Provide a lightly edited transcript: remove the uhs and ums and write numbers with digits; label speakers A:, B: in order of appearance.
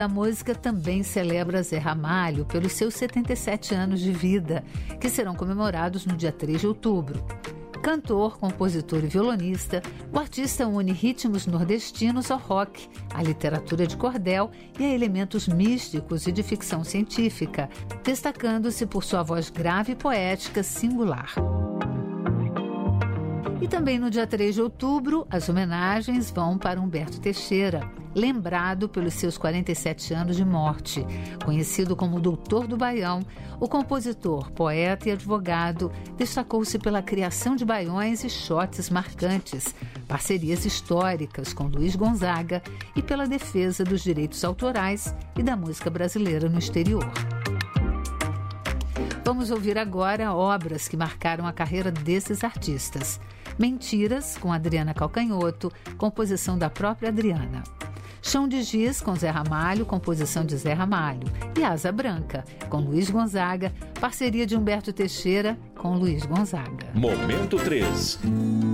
A: A música também celebra Zé Ramalho pelos seus 77 anos de vida, que serão comemorados no dia 3 de outubro. Cantor, compositor e violonista, o artista une ritmos nordestinos ao rock, à literatura de cordel e a elementos místicos e de ficção científica, destacando-se por sua voz grave e poética singular. E também no dia 3 de outubro, as homenagens vão para Humberto Teixeira, lembrado pelos seus 47 anos de morte. Conhecido como Doutor do Baião, o compositor, poeta e advogado destacou-se pela criação de baiões e shots marcantes, parcerias históricas com Luiz Gonzaga e pela defesa dos direitos autorais e da música brasileira no exterior. Vamos ouvir agora obras que marcaram a carreira desses artistas. Mentiras, com Adriana Calcanhoto, composição da própria Adriana. Chão de Giz, com Zé Ramalho, composição de Zé Ramalho. E Asa Branca, com Luiz Gonzaga, parceria de Humberto Teixeira com Luiz Gonzaga.
B: Momento 3.